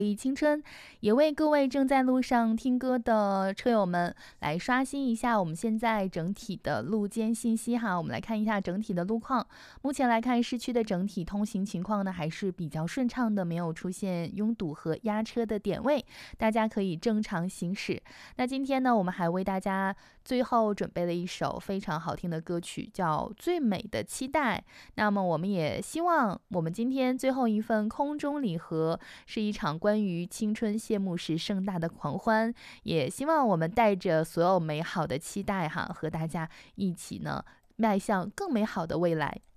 青春，也为各位正在路上听歌的车友们来刷新一下我们现在整体的路肩信息哈。我们来看一下整体的路况。目前来看，市区的整体通行情况呢还是比较顺畅的，没有出现拥堵和压车的点位，大家可以正常行驶。那今天呢，我们还为大家最后准备了一首非常好听的歌曲，叫《最美的期待》。那么我们也希望我们今天最后一份空中礼盒是一场关于青春谢幕时盛大的狂欢，也希望我们带着所有美好的期待哈，和大家一起呢迈向更美好的未来。